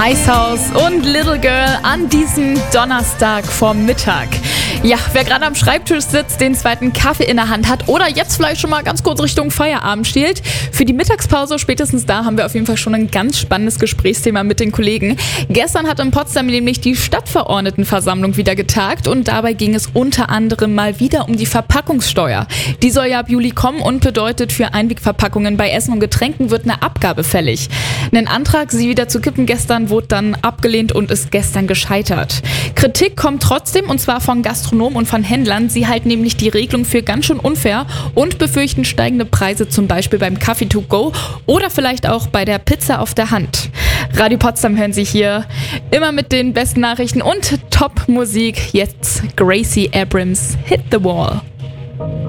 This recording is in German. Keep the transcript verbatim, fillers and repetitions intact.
Ice House und Little Girl an diesem Donnerstag vorm Mittag. Ja, wer gerade am Schreibtisch sitzt, den zweiten Kaffee in der Hand hat oder jetzt vielleicht schon mal ganz kurz Richtung Feierabend schielt, für die Mittagspause spätestens da haben wir auf jeden Fall schon ein ganz spannendes Gesprächsthema mit den Kollegen. Gestern hat in Potsdam nämlich die Stadtverordnetenversammlung wieder getagt und dabei ging es unter anderem mal wieder um die Verpackungssteuer. Die soll ja ab Juli kommen und bedeutet, für Einwegverpackungen bei Essen und Getränken wird eine Abgabe fällig. Ein Antrag, sie wieder zu kippen gestern, wurde dann abgelehnt und ist gestern gescheitert. Kritik kommt trotzdem und zwar von Gastronomen und von Händlern. Sie halten nämlich die Regelung für ganz schön unfair und befürchten steigende Preise, zum Beispiel beim Kaffee to go oder vielleicht auch bei der Pizza auf der Hand. Radio Potsdam hören Sie hier immer mit den besten Nachrichten und Top-Musik. Jetzt Gracie Abrams, Hit the Wall.